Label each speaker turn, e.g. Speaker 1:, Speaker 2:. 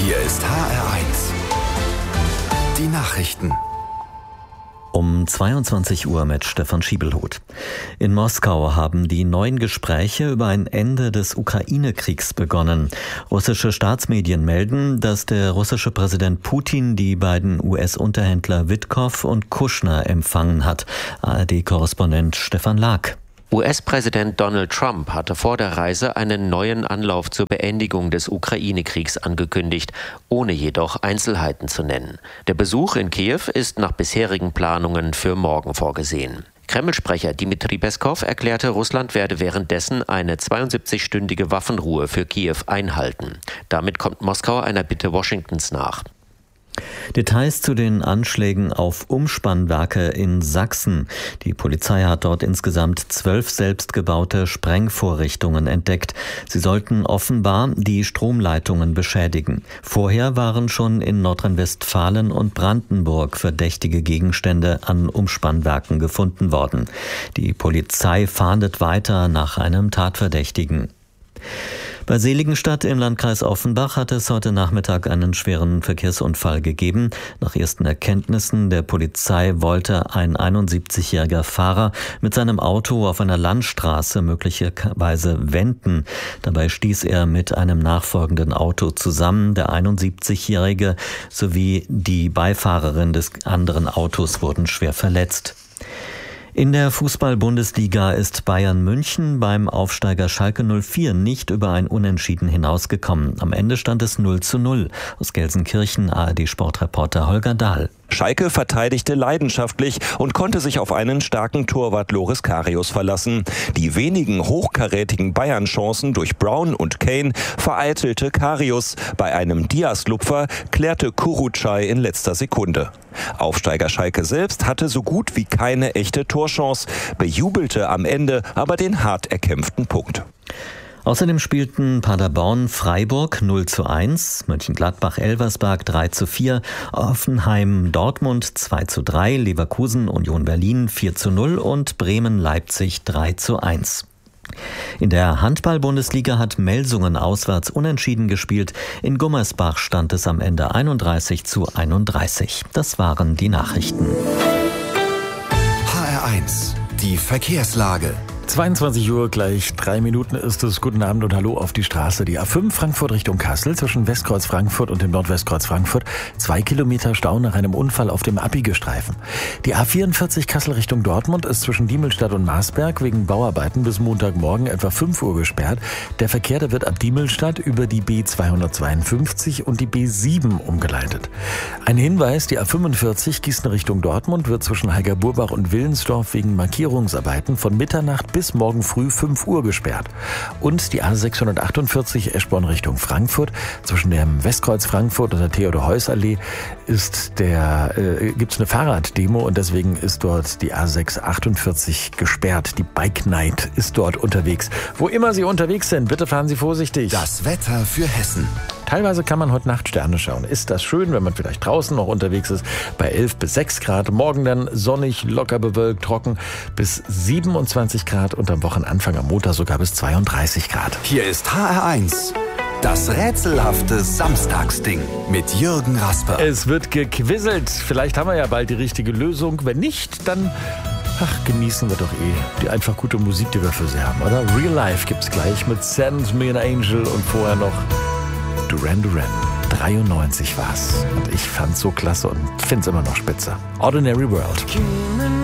Speaker 1: Hier ist HR1. Die Nachrichten.
Speaker 2: Um 22 Uhr mit Stefan Schiebelhuth. In Moskau haben die neuen Gespräche über ein Ende des Ukraine-Kriegs begonnen. Russische Staatsmedien melden, dass der russische Präsident Putin die beiden US-Unterhändler Witkow und Kushner empfangen hat. ARD-Korrespondent Stefan Lag.
Speaker 3: US-Präsident Donald Trump hatte vor der Reise einen neuen Anlauf zur Beendigung des Ukraine-Kriegs angekündigt, ohne jedoch Einzelheiten zu nennen. Der Besuch in Kiew ist nach bisherigen Planungen für morgen vorgesehen. Kreml-Sprecher Dmitri Peskow erklärte, Russland werde währenddessen eine 72-stündige Waffenruhe für Kiew einhalten. Damit kommt Moskau einer Bitte Washingtons nach.
Speaker 2: Details zu den Anschlägen auf Umspannwerke in Sachsen. Die Polizei hat dort insgesamt 12 selbstgebaute Sprengvorrichtungen entdeckt. Sie sollten offenbar die Stromleitungen beschädigen. Vorher waren schon in Nordrhein-Westfalen und Brandenburg verdächtige Gegenstände an Umspannwerken gefunden worden. Die Polizei fahndet weiter nach einem Tatverdächtigen. Bei Seligenstadt im Landkreis Offenbach hat es heute Nachmittag einen schweren Verkehrsunfall gegeben. Nach ersten Erkenntnissen der Polizei wollte ein 71-jähriger Fahrer mit seinem Auto auf einer Landstraße möglicherweise wenden. Dabei stieß er mit einem nachfolgenden Auto zusammen. Der 71-jährige sowie die Beifahrerin des anderen Autos wurden schwer verletzt. In der Fußball-Bundesliga ist Bayern München beim Aufsteiger Schalke 04 nicht über ein Unentschieden hinausgekommen. Am Ende stand es 0:0. Aus Gelsenkirchen ARD-Sportreporter Holger Dahl.
Speaker 4: Schalke verteidigte leidenschaftlich und konnte sich auf einen starken Torwart Loris Karius verlassen. Die wenigen hochkarätigen Bayern-Chancen durch Brown und Kane vereitelte Karius. Bei einem Diaz-Lupfer klärte Kurucay in letzter Sekunde. Aufsteiger Schalke selbst hatte so gut wie keine echte Torchance, bejubelte am Ende aber den hart erkämpften Punkt.
Speaker 2: Außerdem spielten Paderborn Freiburg 0:1, Mönchengladbach-Elversberg 3:4, Hoffenheim Dortmund 2:3, Leverkusen Union Berlin 4:0 und Bremen-Leipzig 3:1. In der Handball-Bundesliga hat Melsungen auswärts unentschieden gespielt. In Gummersbach stand es am Ende 31:31. Das waren die Nachrichten.
Speaker 1: HR1, die Verkehrslage.
Speaker 5: 22 Uhr, gleich 3 Minuten ist es. Guten Abend und hallo auf die Straße. Die A5 Frankfurt Richtung Kassel zwischen Westkreuz Frankfurt und dem Nordwestkreuz Frankfurt. 2 Kilometer Stau nach einem Unfall auf dem Abbigestreifen. Die A44 Kassel Richtung Dortmund ist zwischen Diemelstadt und Marsberg wegen Bauarbeiten bis Montagmorgen etwa 5 Uhr gesperrt. Der Verkehr, der wird ab Diemelstadt über die B252 und die B7 umgeleitet. Ein Hinweis, die A45 Gießen Richtung Dortmund wird zwischen Heigerburbach und Willensdorf wegen Markierungsarbeiten von Mitternacht bis morgen früh 5 Uhr gesperrt. Und die A648 Eschborn Richtung Frankfurt zwischen dem Westkreuz Frankfurt und der Theodor-Heuss-Allee gibt's eine Fahrraddemo und deswegen ist dort die A648 gesperrt. Die Bike Night ist dort unterwegs. Wo immer Sie unterwegs sind, bitte fahren Sie vorsichtig.
Speaker 1: Das Wetter für Hessen.
Speaker 5: Teilweise kann man heute Nacht Sterne schauen. Ist das schön, wenn man vielleicht draußen noch unterwegs ist, bei 11 bis 6 Grad. Morgen dann sonnig, locker bewölkt, trocken bis 27 Grad und am Wochenanfang am Montag sogar bis 32 Grad.
Speaker 1: Hier ist HR1. Das rätselhafte Samstagsding mit Jürgen Rasper.
Speaker 5: Es wird gequizelt. Vielleicht haben wir ja bald die richtige Lösung. Wenn nicht, dann genießen wir doch die einfach gute Musik, die wir für Sie haben, oder? Real Life gibt's gleich mit Send Me an Angel und vorher noch Duran Duran. 93 war's. Und ich fand's so klasse und find's immer noch spitze. Ordinary World.